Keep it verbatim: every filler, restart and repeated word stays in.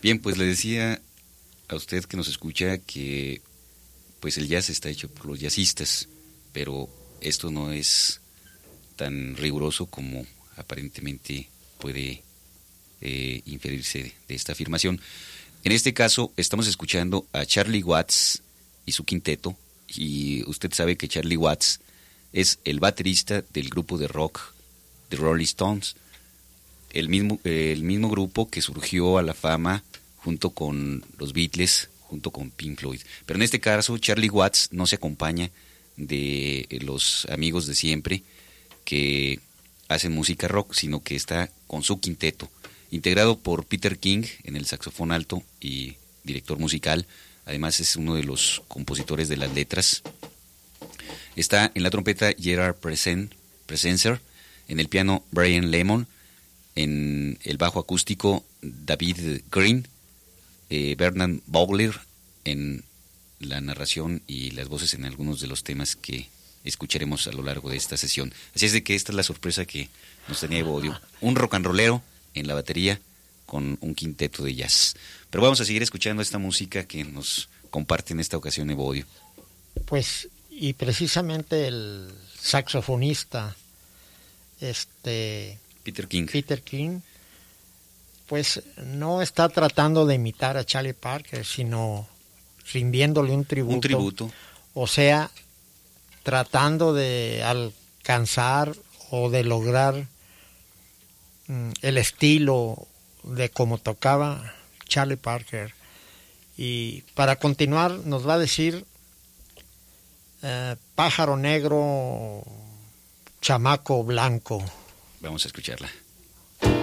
Bien, pues le decía a usted que nos escucha que pues el jazz está hecho por los jazzistas, pero esto no es tan riguroso como aparentemente puede eh, inferirse de esta afirmación. En este caso estamos escuchando a Charlie Watts y su quinteto, y usted sabe que Charlie Watts es el baterista del grupo de rock The Rolling Stones, el mismo, eh, el mismo grupo que surgió a la fama junto con los Beatles, junto con Pink Floyd. Pero en este caso Charlie Watts no se acompaña de los amigos de siempre que hacen música rock, sino que está con su quinteto, integrado por Peter King en el saxofón alto y director musical. Además es uno de los compositores de las letras. Está en la trompeta Gerard Presencer, en el piano Brian Lemon, en el bajo acústico David Green, eh, Bernard Bowler en la narración y las voces en algunos de los temas que escucharemos a lo largo de esta sesión. Así es de que esta es la sorpresa que nos tenía Evodio, un rock and rollero en la batería con un quinteto de jazz. Pero vamos a seguir escuchando esta música que nos comparte en esta ocasión Evodio. Pues, y precisamente el saxofonista este Peter King. Peter King, pues no está tratando de imitar a Charlie Parker, sino rindiéndole un tributo. Un tributo. O sea, tratando de alcanzar o de lograr mm, el estilo de cómo tocaba Charlie Parker. Y para continuar nos va a decir eh, Pájaro Negro, Chamaco Blanco. Vamos a escucharla.